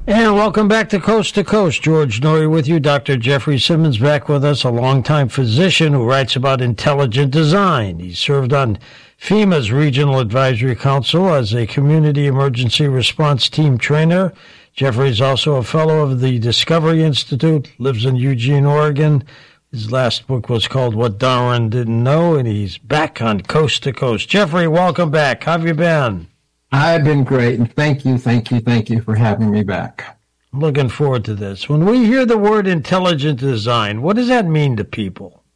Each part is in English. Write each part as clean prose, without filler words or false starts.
And welcome back to Coast. George Noory with you. Dr. Jeffrey Simmons back with us, a longtime physician who writes about intelligent design. He served on FEMA's Regional Advisory Council as a community emergency response team trainer. Jeffrey is also a fellow of the Discovery Institute, lives in Eugene, Oregon. His last book was called What Darwin Didn't Know, and he's back on Coast to Coast. Jeffrey, welcome back. How have you been? I've been great, and thank you for having me back. I'm looking forward to this. When we hear the word intelligent design, what does that mean to people?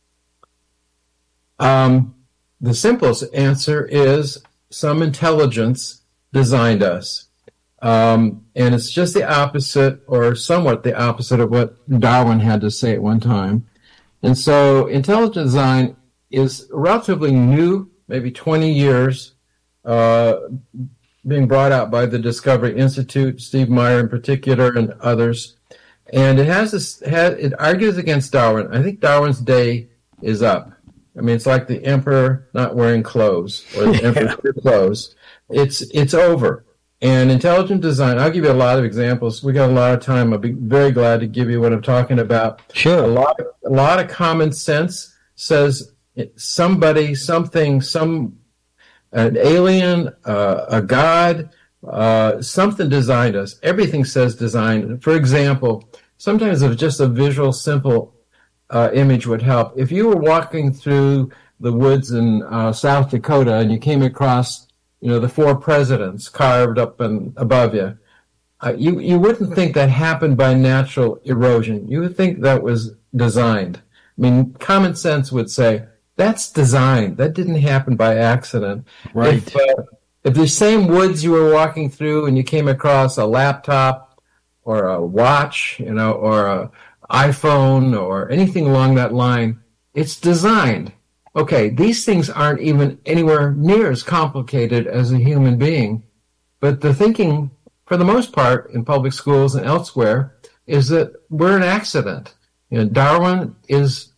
The simplest answer is some intelligence designed us. And it's just the opposite, or somewhat the opposite of what Darwin had to say at one time. And so intelligent design is relatively new, maybe 20 years, being brought out by the Discovery Institute, Steve Meyer in particular, and others. And it argues against Darwin. I think Darwin's day is up. I mean, it's like the emperor not wearing clothes, or the emperor's clothes. It's over. And intelligent design, I'll give you a lot of examples. We got a lot of time. I'll be very glad to give you what I'm talking about. Sure. A lot of common sense says somebody, something, an alien, a god, something designed us. Everything says design. For example, sometimes if just a visual, simple image would help. If you were walking through the woods in South Dakota and you came across, the 4 presidents carved up and above you, you wouldn't think that happened by natural erosion. You would think that was designed. I mean, common sense would say, that's designed. That didn't happen by accident. Right. If the same woods you were walking through and you came across a laptop or a watch, or a iPhone or anything along that line, it's designed. Okay, these things aren't even anywhere near as complicated as a human being, but the thinking, for the most part, in public schools and elsewhere, is that we're an accident. Darwin is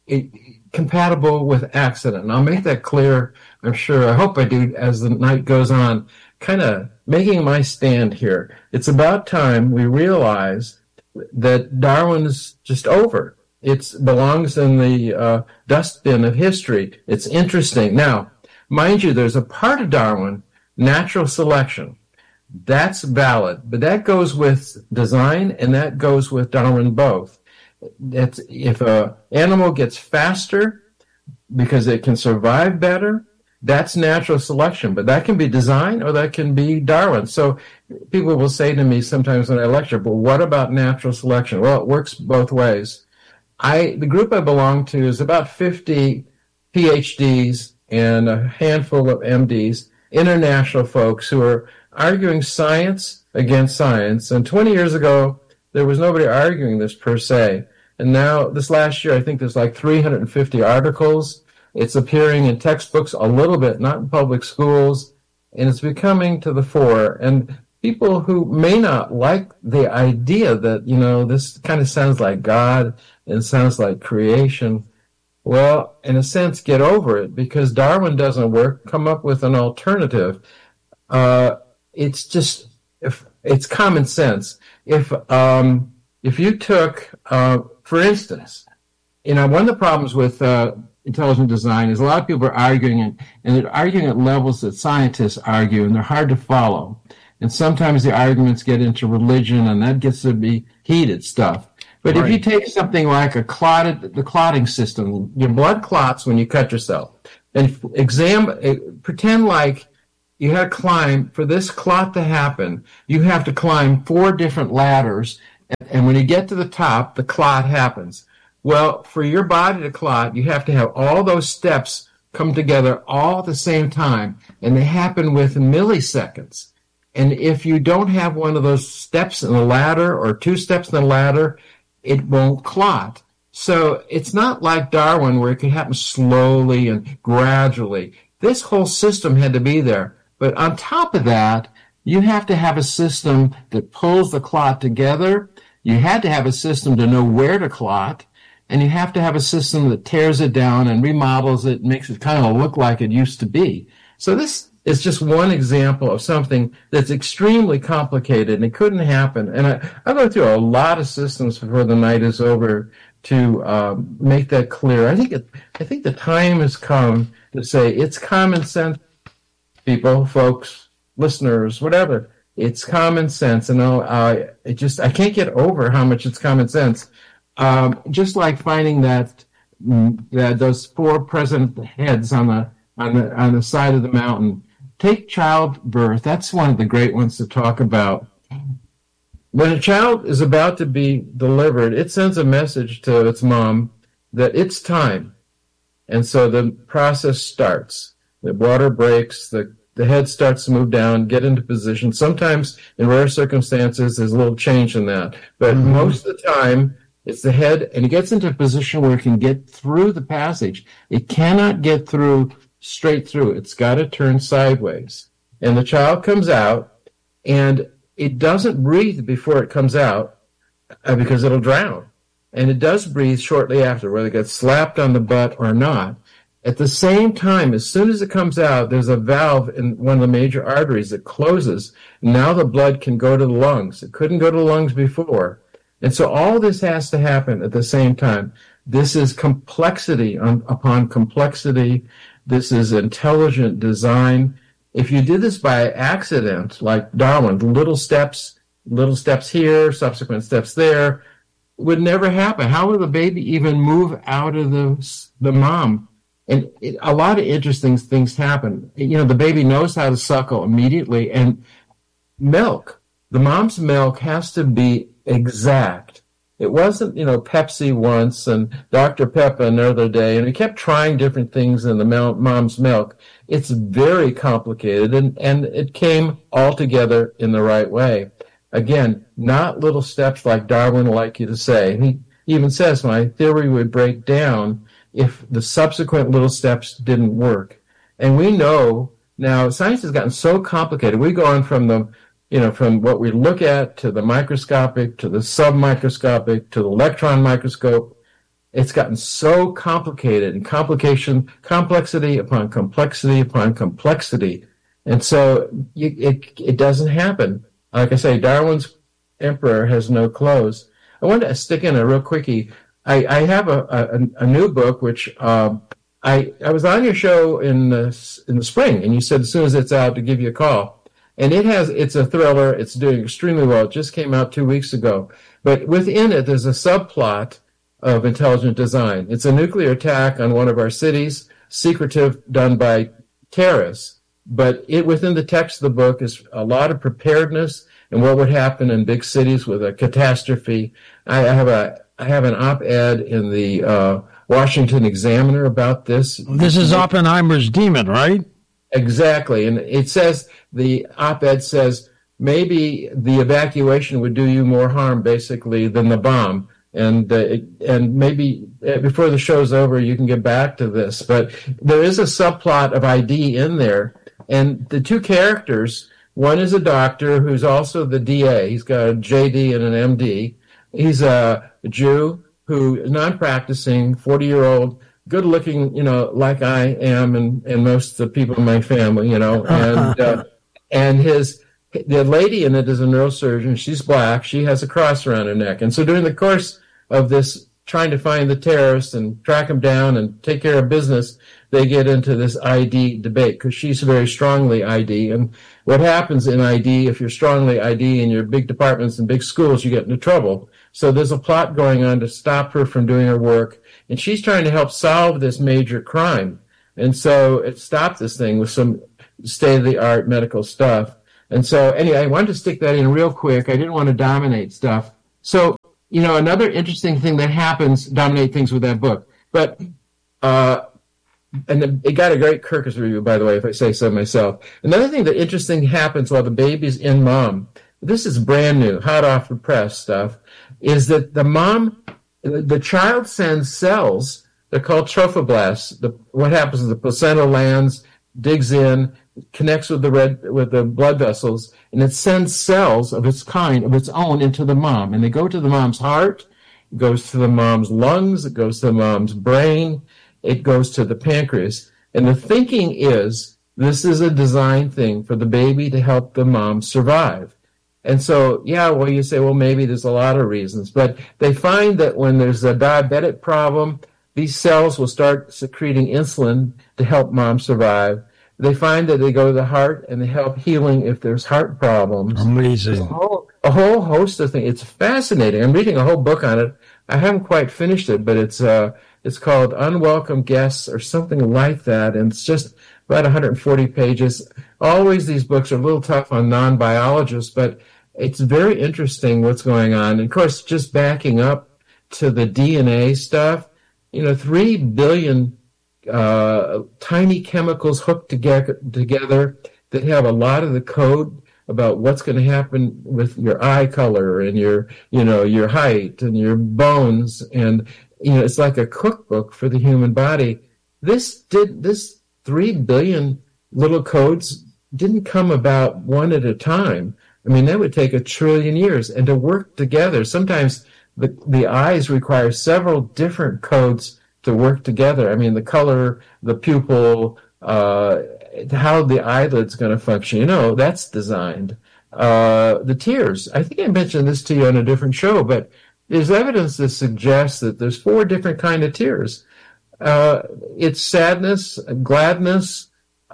compatible with accident. And I'll make that clear, I'm sure, I hope I do, as the night goes on, kind of making my stand here. It's about time we realize that Darwin's just over. It belongs in the dustbin of history. It's interesting. Now, mind you, there's a part of Darwin, natural selection. That's valid, but that goes with design and that goes with Darwin both. If an animal gets faster because it can survive better, that's natural selection, but that can be design or that can be Darwin. So people will say to me sometimes when I lecture, but what about natural selection? Well, it works both ways. The group I belong to is about 50 PhDs and a handful of MDs, international folks who are arguing science against science. And 20 years ago, there was nobody arguing this per se. And now, this last year, I think there's like 350 articles. It's appearing in textbooks a little bit, not in public schools, and it's becoming to the fore. And people who may not like the idea that, this kind of sounds like God and sounds like creation, well, in a sense, get over it, because Darwin doesn't work. Come up with an alternative. It's common sense. If you took, for instance, one of the problems with intelligent design is a lot of people are arguing it, and they're arguing at levels that scientists argue, and they're hard to follow. And sometimes the arguments get into religion, and that gets to be heated stuff. But right. If you take something like the clotting system, your blood clots when you cut yourself, and pretend like you had to climb, for this clot to happen, you have to climb 4 different ladders, and when you get to the top, the clot happens. Well, for your body to clot, you have to have all those steps come together all at the same time, and they happen within milliseconds. And if you don't have one of those steps in the ladder or 2 steps in the ladder, it won't clot. So it's not like Darwin where it can happen slowly and gradually. This whole system had to be there. But on top of that, you have to have a system that pulls the clot together. You had to have a system to know where to clot. And you have to have a system that tears it down and remodels it, makes it kind of look like it used to be. So this is just one example of something that's extremely complicated, and it couldn't happen. And I go through a lot of systems before the night is over to make that clear. I think the time has come to say it's common sense, people, folks, listeners, whatever. It's common sense, and I can't get over how much it's common sense. Just like finding that those 4 present heads on the side of the mountain. Take childbirth. That's one of the great ones to talk about. When a child is about to be delivered, it sends a message to its mom that it's time. And so the process starts. The water breaks, the head starts to move down, get into position. Sometimes, in rare circumstances, there's a little change in that. But most of the time, it's the head, and it gets into a position where it can get through the passage. It cannot get through straight through. It's got to turn sideways. And the child comes out, and it doesn't breathe before it comes out because it'll drown. And it does breathe shortly after, whether it gets slapped on the butt or not. At the same time, as soon as it comes out, there's a valve in one of the major arteries that closes. Now the blood can go to the lungs. It couldn't go to the lungs before. And so all this has to happen at the same time. This is complexity upon complexity. This is intelligent design. If you did this by accident, like Darwin, little steps here, subsequent steps there, would never happen. How would the baby even move out of the mom? And a lot of interesting things happen. You know, the baby knows how to suckle immediately, and milk, the mom's milk has to be exact. It wasn't, Pepsi once and Dr. Pepper another day, and we kept trying different things in the mom's milk. It's very complicated, and it came all together in the right way. Again, not little steps like Darwin would like you to say. He even says my theory would break down if the subsequent little steps didn't work. And we know now science has gotten so complicated. We go on from from what we look at to the microscopic, to the submicroscopic, to the electron microscope. It's gotten so complicated, and complexity upon complexity upon complexity. And so it doesn't happen. Like I say, Darwin's emperor has no clothes. I wanted to stick in a real quickie. I have a new book, which I was on your show in the spring, and you said as soon as it's out to give you a call. And it's a thriller. It's doing extremely well. It just came out 2 weeks ago. But within it, there's a subplot of intelligent design. It's a nuclear attack on one of our cities, secretive, done by terrorists. But within the text of the book is a lot of preparedness and what would happen in big cities with a catastrophe. I have an op-ed in the Washington Examiner about this. This is Oppenheimer's demon, right? Exactly. And it says, the op-ed says, maybe the evacuation would do you more harm, basically, than the bomb. And maybe before the show's over, you can get back to this. But there is a subplot of ID in there. And the two characters, one is a doctor who's also the DA. He's got a JD and an MD. He's a Jew who, non-practicing, 40-year-old, good-looking, like I am and most of the people in my family, and the lady in it is a neurosurgeon. She's black. She has a cross around her neck. And so during the course of this, trying to find the terrorists and track them down and take care of business, they get into this ID debate because she's very strongly ID. And what happens in ID, if you're strongly ID in your big departments and big schools, you get into trouble. So there's a plot going on to stop her from doing her work. And she's trying to help solve this major crime. And so it stopped this thing with some state-of-the-art medical stuff. And so anyway, I wanted to stick that in real quick. I didn't want to dominate stuff. So, another interesting thing that happens, dominate things with that book. But, and it got a great Kirkus review, by the way, if I say so myself. Another thing that interesting happens while the baby's in mom, this is brand new, hot off the press stuff, is that the child sends cells. They're called trophoblasts. What happens is the placenta lands, digs in, connects with the blood vessels, and it sends cells of its own into the mom. And they go to the mom's heart, it goes to the mom's lungs, it goes to the mom's brain, it goes to the pancreas. And the thinking is This is a design thing for the baby to help the mom survive. And so, yeah, well, you say, well, maybe there's a lot of reasons, but they find that when there's a diabetic problem, these cells will start secreting insulin to help mom survive. They find that they go to the heart and they help healing if there's heart problems. Amazing. A whole host of things. It's fascinating. I'm reading a whole book on it. I haven't quite finished it, but it's called Unwelcome Guests or something like that, and it's just about 140 pages. Always these books are a little tough on non-biologists, but it's very interesting what's going on. And of course, just backing up to the DNA stuff, 3 billion tiny chemicals hooked together that have a lot of the code about what's going to happen with your eye color and your height and your bones. And, it's like a cookbook for the human body. This 3 billion little codes didn't come about one at a time. I mean, that would take 1 trillion years. And to work together, sometimes the eyes require several different codes to work together. I mean, the color, the pupil, how the eyelid's going to function, that's designed. The tears, I think I mentioned this to you on a different show, but there's evidence that suggests that there's 4 different kinds of tears. It's sadness, gladness,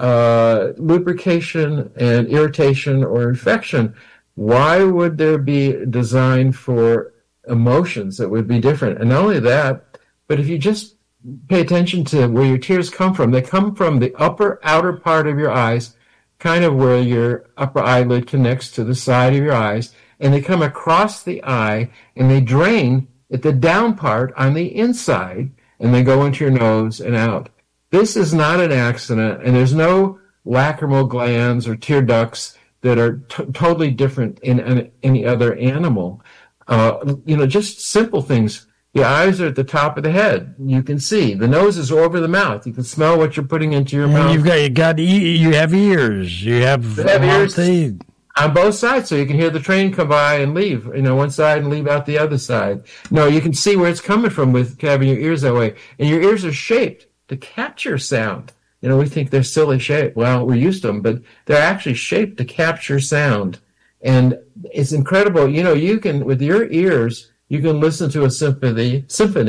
lubrication, and irritation or infection. Why would there be design for emotions that would be different? And not only that, but if you just pay attention to where your tears come from, they come from the upper outer part of your eyes, kind of where your upper eyelid connects to the side of your eyes, and they come across the eye, and they drain at the down part on the inside, and they go into your nose and out. This is not an accident, and there's no lacrimal glands or tear ducts that are totally different in any other animal. Just simple things. The eyes are at the top of the head. You can see. The nose is over the mouth. You can smell what you're putting into your mouth. You have ears. You have ears on both sides, so you can hear the train come by and leave, one side and leave out the other side. No, you can see where it's coming from with having your ears that way. And your ears are shaped to capture sound. We think they're silly shaped. Well, we're used to them, but they're actually shaped to capture sound. And it's incredible. You can, with your ears, you can listen to a symphony,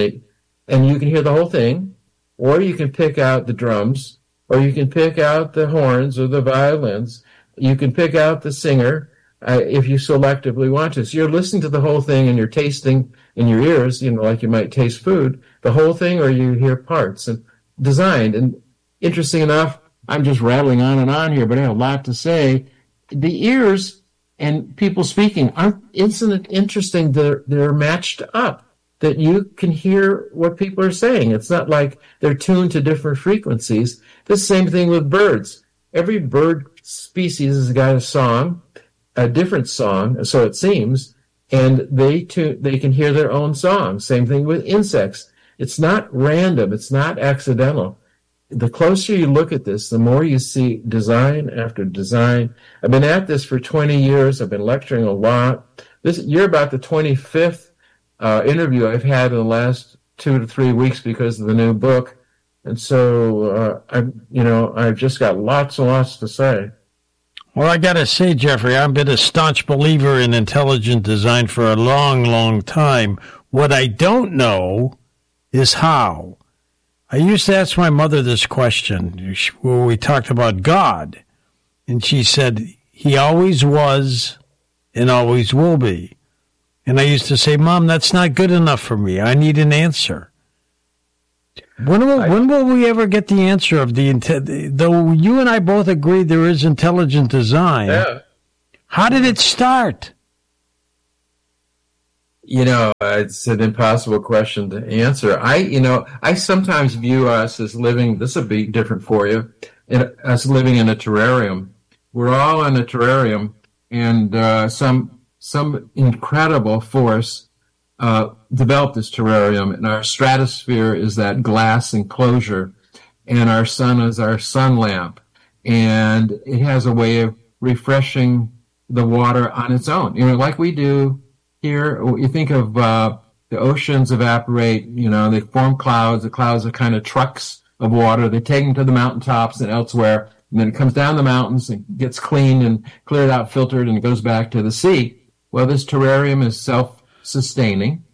and you can hear the whole thing, or you can pick out the drums, or you can pick out the horns or the violins. You can pick out the singer if you selectively want to. So you're listening to the whole thing, and you're tasting in your ears, like you might taste food, the whole thing, or you hear parts and designed. And interesting enough, I'm just rattling on and on here, but I have a lot to say. The ears and people speaking aren't interesting. They're matched up, that you can hear what people are saying. It's not like they're tuned to different frequencies. The same thing with birds. Every bird species has got a song, a different song, so it seems, and they can hear their own song. Same thing with insects. It's not random. It's not accidental. The closer you look at this, the more you see design after design. I've been at this for 20 years. I've been lecturing a lot. You're about the 25th interview I've had in the last 2 to 3 weeks because of the new book. And so, I've just got lots and lots to say. Well, I got to say, Jeffrey, I've been a staunch believer in intelligent design for a long, long time. What I don't know is how. I used to ask my mother this question where we talked about God, and she said, He always was and always will be. And I used to say, Mom, that's not good enough for me. I need an answer. When will we ever get the answer of though you and I both agree there is intelligent design, yeah. How did it start? It's an impossible question to answer. I sometimes view us as living, this will be different for you, us living in a terrarium. We're all in a terrarium, and some incredible force developed this terrarium, and our stratosphere is that glass enclosure, and our sun is our sun lamp, and it has a way of refreshing the water on its own, like we do here. You think of the oceans evaporate, they form clouds. The clouds are kind of trucks of water. They take them to the mountaintops and elsewhere. and then it comes down the mountains and gets cleaned and cleared out, filtered, and it goes back to the sea. Well, this terrarium is self-sustaining.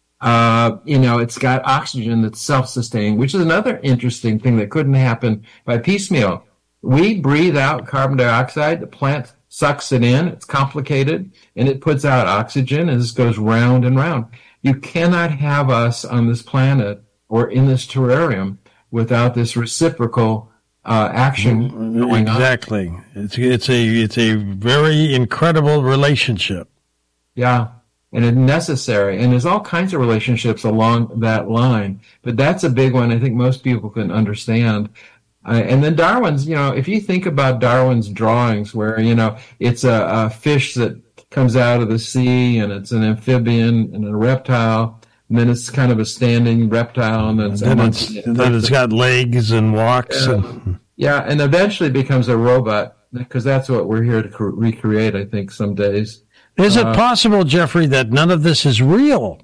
It's got oxygen that's self-sustaining, which is another interesting thing that couldn't happen by piecemeal. We breathe out carbon dioxide. The plant sucks it in. It's complicated, and it puts out oxygen, and this goes round and round. You cannot have us on this planet or in this terrarium without this reciprocal action going on. Exactly. It's a very incredible relationship. Yeah, and it's necessary. And there's all kinds of relationships along that line, but that's a big one I think most people can understand. And then Darwin's, if you think about Darwin's drawings where, it's a fish that comes out of the sea and it's an amphibian and a reptile, and then it's kind of a standing reptile, and then it's got legs and walks. And eventually becomes a robot, because that's what we're here to recreate, I think, some days. Is it possible, Jeffrey, that none of this is real?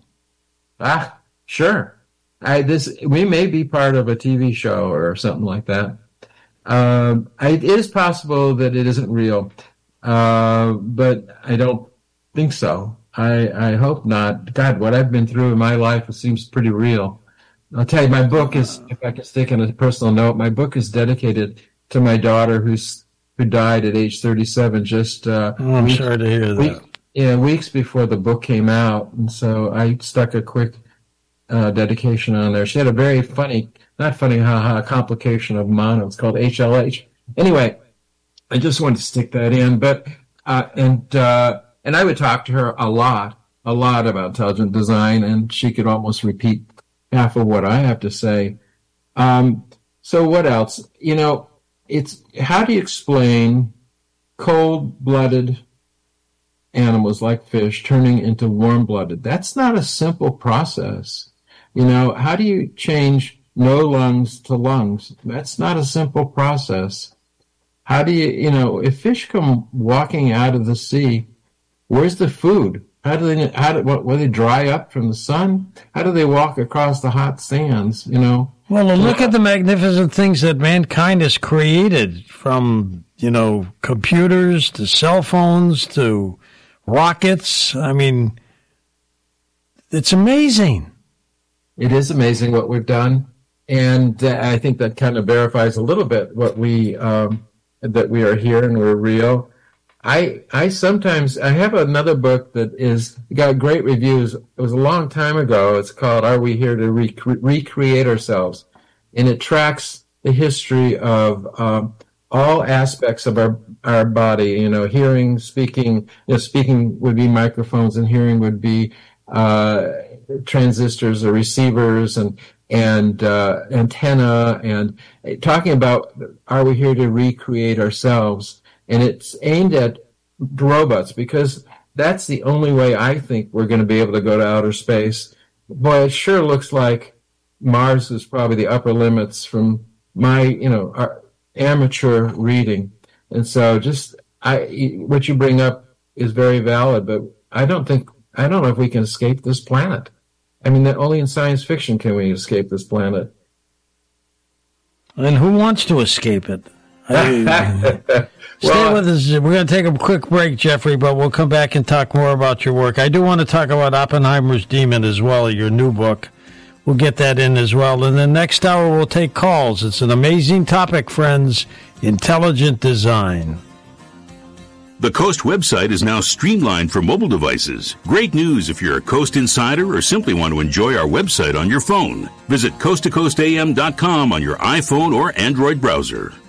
Sure. We may be part of a TV show or something like that. It is possible that it isn't real, but I don't think so. I hope not. God, what I've been through in my life, it seems pretty real. I'll tell you, my book is, if I can stick on a personal note, my book is dedicated to my daughter who died at age 37. I'm sorry to hear that. Weeks before the book came out, and so I stuck a quick dedication on there. She had a very complication of mono. It's called HLH. Anyway, I just wanted to stick that in. But and I would talk to her a lot about intelligent design, and she could almost repeat half of what I have to say. So what else? It's how do you explain cold-blooded animals like fish turning into warm-blooded? That's not a simple process. How do you change no lungs to lungs? That's not a simple process. How do you, if fish come walking out of the sea, where's the food? Will they dry up from the sun? How do they walk across the hot sands, Well, look at the magnificent things that mankind has created, from, computers to cell phones to rockets. I mean, it's amazing. It is amazing what we've done, and I think that kind of verifies a little bit what that we are here and we're real. I have another book that got great reviews. It was a long time ago. It's called "Are We Here to Recreate Ourselves?" and it tracks the history of all aspects of our body. Hearing, speaking. Speaking would be microphones, and hearing would be transistors or receivers and antenna, and talking about are we here to recreate ourselves? And it's aimed at robots, because that's the only way I think we're going to be able to go to outer space. Boy, it sure looks like Mars is probably the upper limits from my, our amateur reading. And so what you bring up is very valid, but I don't know if we can escape this planet. I mean, only in science fiction can we escape this planet. And who wants to escape it? Stay with us. We're going to take a quick break, Jeffrey, but we'll come back and talk more about your work. I do want to talk about Oppenheimer's Demon as well, your new book. We'll get that in as well. And then next hour, we'll take calls. It's an amazing topic, friends. Intelligent design. The Coast website is now streamlined for mobile devices. Great news if you're a Coast insider or simply want to enjoy our website on your phone. Visit coasttocoastam.com on your iPhone or Android browser.